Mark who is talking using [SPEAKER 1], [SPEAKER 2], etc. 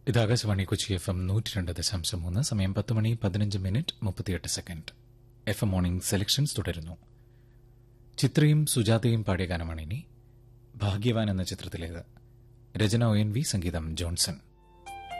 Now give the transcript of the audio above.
[SPEAKER 1] ഇത് ആകാശവാണി കൊച്ചി FM 102.3. സമയം 10:15 FM morning selections തുടരുന്നു. ചിത്രയും സുജാതയും പാടിയ ഗാനമാണ് ഇനി. ഭാഗ്യവാൻ എന്ന ചിത്രത്തിലേത്. രചന ONV, സംഗീതം ജോൺസൺ.